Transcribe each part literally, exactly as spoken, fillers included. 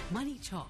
Money Talk.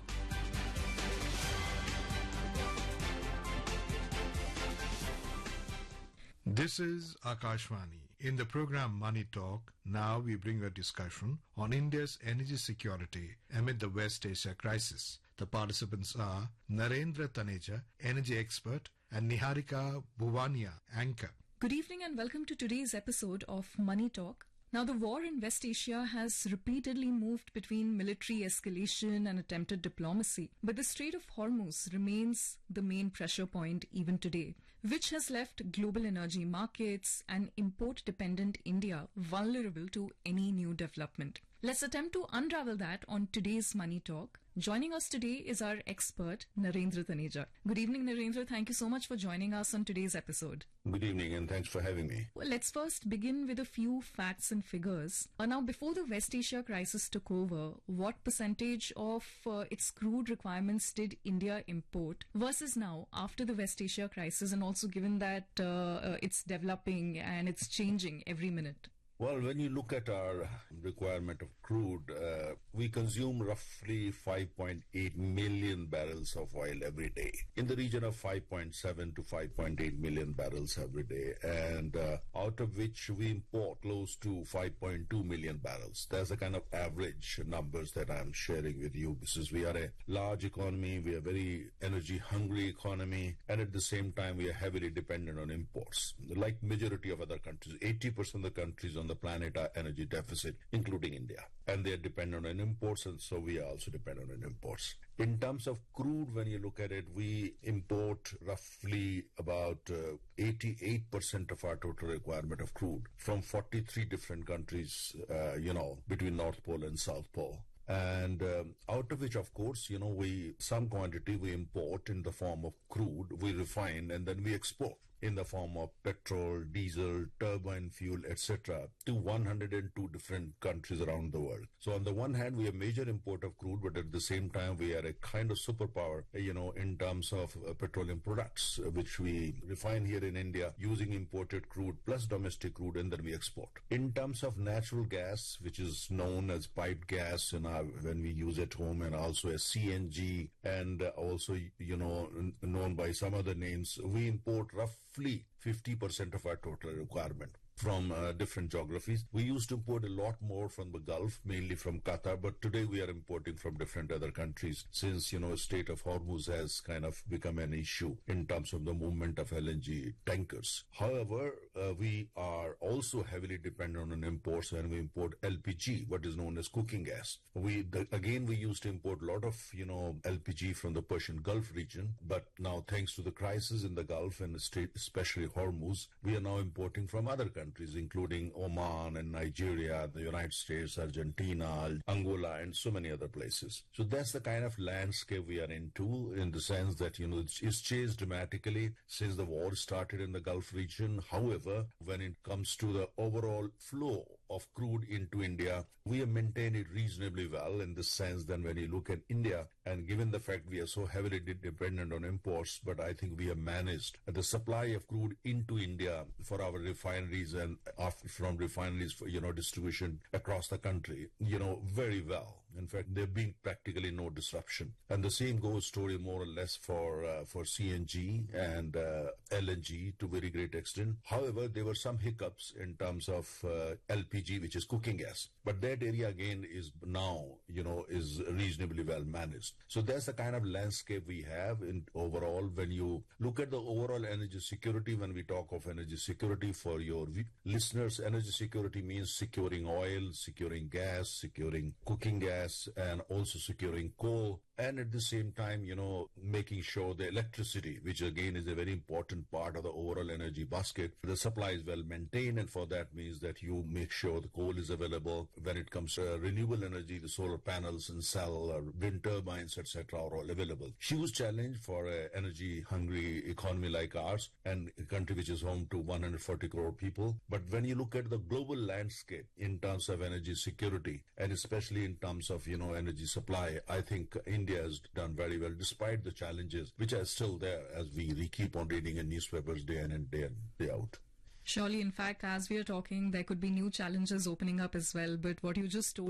This is Akashvani. In the program Money Talk, now we bring a discussion on India's energy security amid the West Asia crisis. The participants are Narendra Taneja, energy expert, and Niharika Bhuvania, anchor. Good evening and welcome to today's episode of Money Talk. Now, the war in West Asia has repeatedly moved between military escalation and attempted diplomacy, but the Strait of Hormuz remains the main pressure point even today, which has left global energy markets and import-dependent India vulnerable to any new development. Let's attempt to unravel that on today's Money Talk. Joining us today is our expert, Narendra Taneja. Good evening, Narendra. Thank you so much for joining us on today's episode. Good evening and thanks for having me. Well, let's first begin with a few facts and figures. Uh, now, before the West Asia crisis took over, what percentage of uh, its crude requirements did India import versus now after the West Asia crisis, and also given that uh, uh, it's developing and it's changing every minute? Well, when you look at our requirement of crude, uh, we consume roughly five point eight million barrels of oil every day, in the region of five point seven to five point eight million barrels every day, and uh, out of which we import close to five point two million barrels. That's the kind of average numbers that I'm sharing with you, because we are a large economy, we are a very energy-hungry economy, and at the same time we are heavily dependent on imports. Like majority of other countries, eighty percent of the countries on the planet are energy deficit, including India. And they are dependent on imports, and so we are also dependent on imports. In terms of crude, when you look at it, we import roughly about uh, eighty-eight percent of our total requirement of crude from forty-three different countries, uh, you know, between North Pole and South Pole. And um, out of which, of course, you know, we some quantity we import in the form of crude, we refine, and then we export in the form of petrol, diesel, turbine fuel, et cetera, to one hundred two different countries around the world. So on the one hand, we are a major importer of crude, but at the same time, we are a kind of superpower, you know, in terms of uh, petroleum products, uh, which we refine here in India using imported crude plus domestic crude, and then we export. In terms of natural gas, which is known as piped gas in our, when we use at home, and also as C N G, and uh, also, you know, n- known by some other names, we import roughly fifty percent of our total requirement from uh, different geographies. We used to import a lot more from the Gulf, mainly from Qatar, but today we are importing from different other countries since, you know, Strait of Hormuz has kind of become an issue in terms of the movement of L N G tankers. However, uh, we are also heavily dependent on imports, and we import L P G, what is known as cooking gas. We, the, again, we used to import a lot of, you know, L P G from the Persian Gulf region, but now thanks to the crisis in the Gulf and the Strait, especially Hormuz, we are now importing from other countries. countries, including Oman and Nigeria, the United States, Argentina, Angola, and so many other places. So that's the kind of landscape we are into, in the sense that, you know, it's, it's changed dramatically since the war started in the Gulf region. However, when it comes to the overall flow of crude into India, we have maintained it reasonably well, in the sense that when you look at India, and given the fact we are so heavily dependent on imports, but I think we have managed the supply of crude into India for our refineries and from refineries for, you know, distribution across the country, you know, very well. In fact, there being practically no disruption. And the same goes story more or less for uh, for C N G and uh, L N G to very great extent. However, there were some hiccups in terms of uh, L P G, which is cooking gas. But that area again is now, you know, is reasonably well managed. So that's the kind of landscape we have in overall. When you look at the overall energy security, when we talk of energy security for your listeners, energy security means securing oil, securing gas, securing cooking gas, and also securing coal. And at the same time, you know, making sure the electricity, which again is a very important part of the overall energy basket, the supply is well maintained, and for that means that you make sure the coal is available. When it comes to uh, renewable energy, the solar panels and cell, uh, wind turbines, et cetera, are all available. Huge challenge for an energy-hungry economy like ours, and a country which is home to one hundred forty crore people. But when you look at the global landscape in terms of energy security, and especially in terms of, you know, energy supply, I think India India has done very well, despite the challenges which are still there, as we keep on reading in newspapers day in and day in, day out. Surely, in fact, as we are talking, there could be new challenges opening up as well. But what you just told